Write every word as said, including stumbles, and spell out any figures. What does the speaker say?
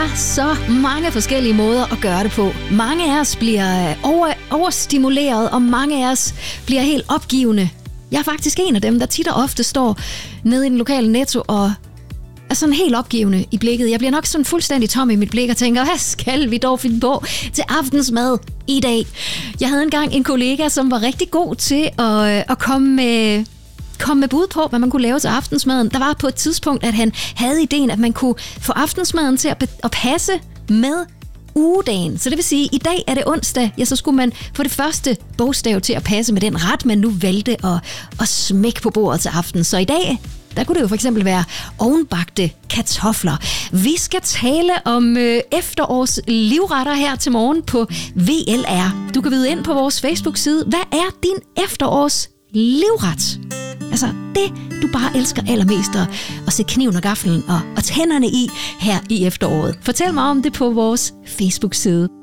er så mange forskellige måder at gøre det på. Mange af os bliver over, overstimuleret, og mange af os bliver helt opgivende. Jeg er faktisk en af dem, der tit og ofte står nede i den lokale Netto og er sådan helt opgivende i blikket. Jeg bliver nok sådan fuldstændig tom i mit blik og tænker, hvad skal vi dog finde på til aftensmad i dag? Jeg havde engang en kollega, som var rigtig god til at, at komme med... kom med bud på, hvad man kunne lave til aftensmaden. Der var på et tidspunkt, at han havde ideen, at man kunne få aftensmaden til at, at passe med ugedagen. Så det vil sige, at i dag er det onsdag, ja, så skulle man få det første bogstav til at passe med den ret, man nu valgte at, at smække på bordet til aften. Så i dag, der kunne det jo for eksempel være ovenbagte kartofler. Vi skal tale om øh, efterårs livretter her til morgen på V L R. Du kan vide ind på vores Facebook-side. Hvad er din efterårs livret? Altså det, du bare elsker allermest at, at se kniven og gaflen og, og tænderne i her i efteråret. Fortæl mig om det på vores Facebook-side.